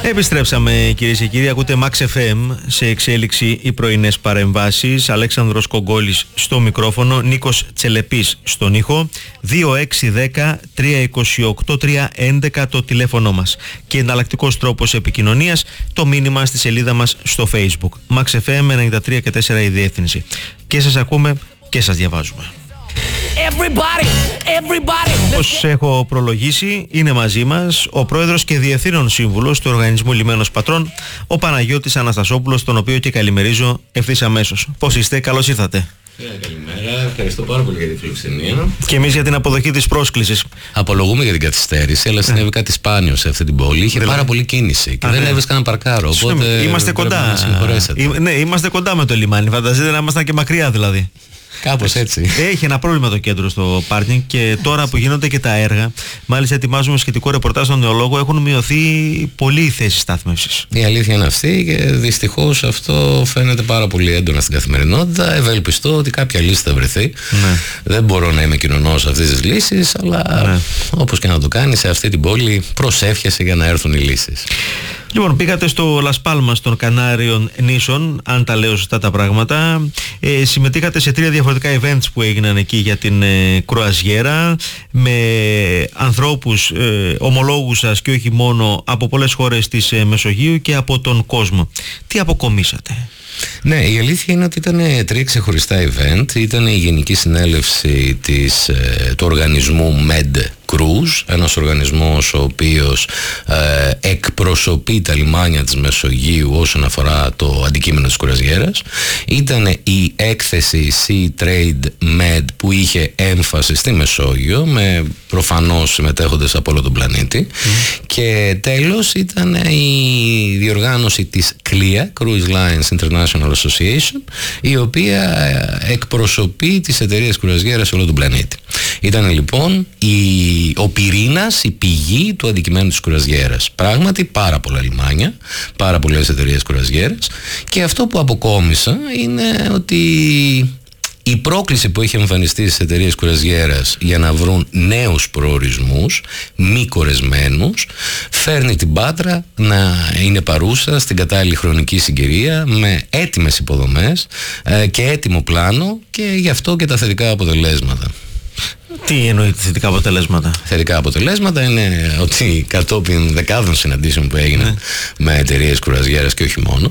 Επιστρέψαμε, κυρίες και κύριοι. Ακούτε Max FM, σε εξέλιξη οι πρωινές παρεμβάσεις. Αλέξανδρος Κογκόλης στο μικρόφωνο, Νίκος Τσελεπής στον ήχο. 2610-328-311 το τηλέφωνο μας. Και εναλλακτικός τρόπος επικοινωνίας, το μήνυμα στη σελίδα μας στο Facebook. Max FM 93 και 4 η διεύθυνση. Και σας ακούμε και σας διαβάζουμε. Όπως έχω προλογίσει, είναι μαζί μας ο πρόεδρος και διευθύνων σύμβουλος του Οργανισμού Λιμένος Πατρών, ο Παναγιώτης Αναστασόπουλος, τον οποίο και καλημερίζω ευθύς αμέσως. Πώς είστε, καλώς ήρθατε. Καλημέρα, ευχαριστώ πάρα πολύ για τη φιλοξενία. Και εμείς για την αποδοχή της πρόσκλησης. Απολογούμε για την καθυστέρηση, αλλά συνέβη κάτι σπάνιο σε αυτή την πόλη. Είχε πάρα πολύ κίνηση και δεν έβρισκα να παρκάρω. Οπότε είμαστε κοντά. Ναι, είμαστε κοντά με το λιμάνι. Φανταζείτε να ήμασταν και μακριά δηλαδή. Κάπως έτσι. Έχει ένα πρόβλημα το κέντρο στο πάρκινγκ και τώρα που γίνονται και τα έργα, μάλιστα ετοιμάζουμε σχετικό ρεπορτάζ στον Νεολόγο, έχουν μειωθεί πολύ οι θέσεις στάθμευσης. Η αλήθεια είναι αυτή και δυστυχώς αυτό φαίνεται πάρα πολύ έντονα στην καθημερινότητα. Ευελπιστώ ότι κάποια λύση θα βρεθεί. Ναι. Δεν μπορώ να είμαι κοινωνός αυτής της λύσης, αλλά όπως και να το κάνει, σε αυτή την πόλη προσεύχεσαι για να έρθουν οι λύσεις. Λοιπόν, πήγατε στο Λας Πάλμας των Κανάριων νήσων, αν τα λέω σωστά τα πράγματα. Συμμετείχατε σε 3 διαφορετικά events που έγιναν εκεί για την κρουαζιέρα, με ανθρώπους, ομολόγους σας και όχι μόνο, από πολλές χώρες της Μεσογείου και από τον κόσμο. Τι αποκομίσατε? Ναι, η αλήθεια είναι ότι ήταν 3 ξεχωριστά event. Ήταν η Γενική Συνέλευση του οργανισμού Med Cruise, ένας οργανισμός ο οποίος εκπροσωπεί τα λιμάνια της Μεσογείου όσον αφορά το αντικείμενο της κουραζιέρας. Ήταν η έκθεση Sea Trade Med που είχε έμφαση στη Μεσόγειο, με προφανώς συμμετέχοντες από όλο τον πλανήτη. Και τέλος ήταν η διοργάνωση της CLIA, Cruise Lines International Association, η οποία εκπροσωπεί τις εταιρείες κουραζιέρας σε όλο τον πλανήτη. Ήταν λοιπόν ο πυρήνας, η πηγή του αντικειμένου της κουραζιέρας. Πράγματι πάρα πολλά λιμάνια, πάρα πολλές εταιρείες κουραζιέρας, και αυτό που αποκόμισα είναι ότι η πρόκληση που έχει εμφανιστεί στις εταιρείες κουραζιέρας για να βρουν νέους προορισμούς, μη κορεσμένους, φέρνει την Πάτρα να είναι παρούσα στην κατάλληλη χρονική συγκυρία, με έτοιμες υποδομές και έτοιμο πλάνο, και γι' αυτό και τα θετικά αποτελέσματα. Τι εννοείται θετικά αποτελέσματα? Θετικά αποτελέσματα είναι ότι κατόπιν δεκάδων συναντήσεων που έγιναν με εταιρείες κουραζιέρας και όχι μόνο,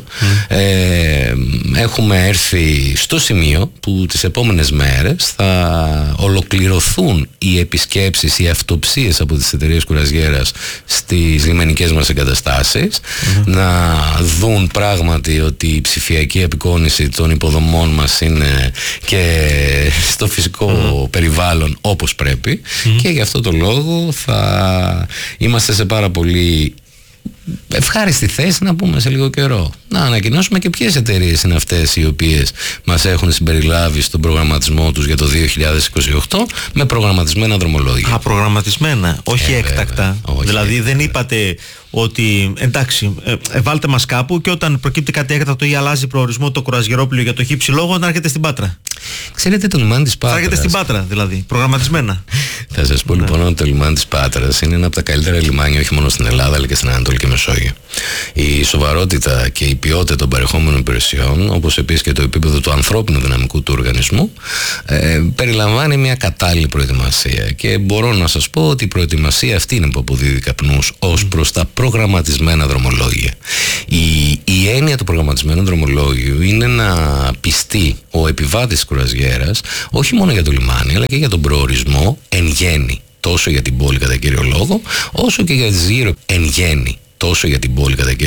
έχουμε έρθει στο σημείο που τις επόμενες μέρες θα ολοκληρωθούν οι επισκέψεις, οι αυτοψίες από τις εταιρείες κουραζιέρας στις λιμενικές μας εγκαταστάσεις, να δουν πράγματι ότι η ψηφιακή απεικόνιση των υποδομών μας είναι και στο φυσικό περιβάλλον όπως πρέπει, και γι' αυτό το λόγο θα είμαστε σε πάρα πολύ ευχάριστη θέση να πούμε σε λίγο καιρό να ανακοινώσουμε και ποιες εταιρείες είναι αυτές οι οποίες μας έχουν συμπεριλάβει στον προγραμματισμό τους για το 2028 με προγραμματισμένα δρομολόγια. Προγραμματισμένα, όχι έκτακτα. Όχι, δηλαδή δεν είπατε ότι εντάξει, βάλτε μας κάπου και όταν προκύπτει κάτι έκτακτο ή αλλάζει προορισμό το κουραζιερόπλοιο για το χύψη λόγο να έρχεται στην Πάτρα. Ξέρετε, το λιμάνι της Πάτρας. Θα έρχεται στην Πάτρα, δηλαδή, προγραμματισμένα. Θα σας πω λοιπόν ότι το λιμάνι της Πάτρας είναι ένα από τα καλύτερα λιμάνια όχι μόνο στην Ελλάδα αλλά και στην Ανατολική Μεσόγειο. Η σοβαρότητα και η ποιότητα των παρεχόμενων υπηρεσιών, όπως επίσης και το επίπεδο του ανθρώπινου δυναμικού του οργανισμού, περιλαμβάνει μια κατάλληλη προετοιμασία. Και μπορώ να σας πω ότι η προετοιμασία αυτή είναι που αποδίδει καπνούς ως προς τα προγραμματισμένα δρομολόγια. Η έννοια του προγραμματισμένου δρομολόγιου είναι να πιστεί ο επιβάτης της κουραζιέρας όχι μόνο για το λιμάνι αλλά και για τον προορισμό εν γέννη, τόσο για την πόλη κατά κύριο λόγο, όσο και για τις γύρω εν γέννη, τόσο για την πόλη κατά κύριο